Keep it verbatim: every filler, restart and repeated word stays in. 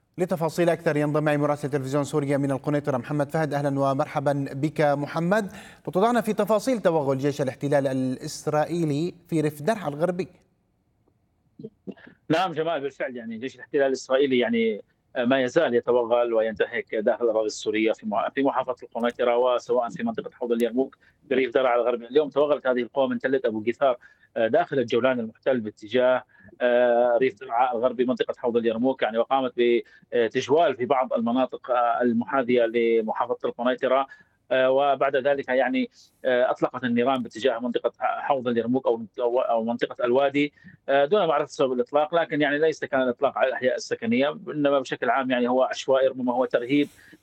لتفاصيل أكثر ينضم معي مراسل تلفزيون سوريا من القنيطرة محمد فهد. أهلا ومرحبا بك محمد. وتضعنا في تفاصيل توغل جيش الاحتلال الإسرائيلي في ريف درعا الغربي. نعم جمال، بالفعل يعني جيش الاحتلال الاسرائيلي يعني ما يزال يتوغل وينتهك داخل الاراضي السوريه في مع- في محافظه القنيطره، وسواء في منطقه حوض اليرموك بريف درعا الغربي. اليوم توغلت هذه القوى من تله ابو قيثار آه، داخل الجولان المحتل باتجاه آه، ريف درعا الغربي منطقه حوض اليرموك، يعني وقامت بتجوال في بعض المناطق آه، المحاذيه لمحافظه القنيطره. آه، وبعد ذلك يعني آه، اطلقت النيران باتجاه منطقه حوض اليرموك او او أو منطقه الوادي آه، دون معرفه سبب الاطلاق. لكن يعني ليس كان الاطلاق على الاحياء السكنيه، انما بشكل عام يعني هو عشوائي، ربما هو ترهيب